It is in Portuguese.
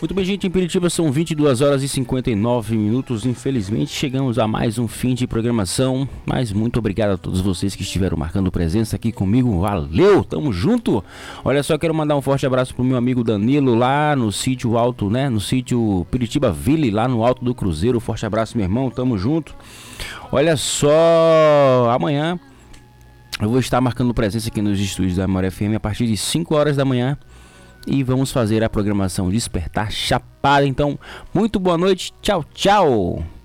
Muito bem, gente, em Piritiba são 22 horas e 59 minutos. Infelizmente, chegamos a mais um fim de programação. Mas muito obrigado a todos vocês que estiveram marcando presença aqui comigo. Valeu, tamo junto. Olha só, quero mandar um forte abraço pro meu amigo Danilo lá no sítio alto, né? No sítio Piritiba Ville, lá no Alto do Cruzeiro. Forte abraço, meu irmão, tamo junto. Olha só, amanhã eu vou estar marcando presença aqui nos estúdios da Memória FM a partir de 5 horas da manhã. E vamos fazer a programação Despertar Chapada. Então, muito boa noite. Tchau, tchau.